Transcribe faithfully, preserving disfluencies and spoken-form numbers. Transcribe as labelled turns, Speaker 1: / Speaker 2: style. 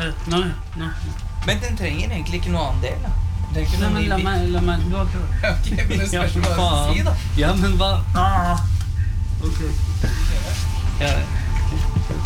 Speaker 1: Nå, nå.
Speaker 2: Men den trenger egentlig ikke noe annen del, da. Det er ikke
Speaker 1: Nei,
Speaker 2: noe
Speaker 1: men
Speaker 2: ny
Speaker 1: la
Speaker 2: bit.
Speaker 1: meg, la meg, du har ikke
Speaker 2: Ok, men det
Speaker 1: Ja,
Speaker 2: spørs hva du
Speaker 1: faen.
Speaker 2: si, da.
Speaker 1: Ja, men hva? Ah.